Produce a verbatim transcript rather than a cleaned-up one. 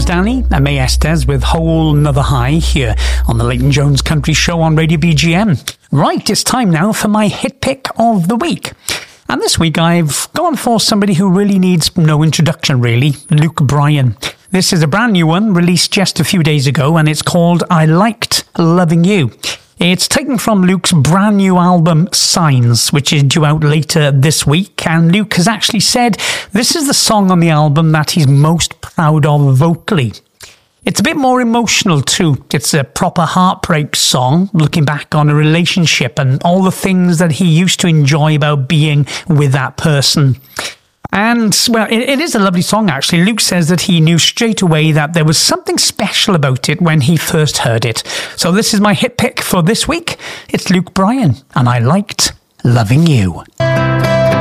Stanley and May Estes with Whole Nother High here on the Leighton Jones Country Show on Radio B G M. Right, it's time now for my hit pick of the week. And this week I've gone for somebody who really needs no introduction, really, Luke Bryan. This is a brand new one released just a few days ago, and it's called I Liked Loving You. It's taken from Luke's brand new album, Signs, which is due out later this week. And Luke has actually said this is the song on the album that he's most proud of vocally. It's a bit more emotional too. It's a proper heartbreak song, looking back on a relationship and all the things that he used to enjoy about being with that person. And, well, it, it is a lovely song, actually. Luke says that he knew straight away that there was something special about it when he first heard it. So this is my hit pick for this week. It's Luke Bryan, and I Liked Loving You.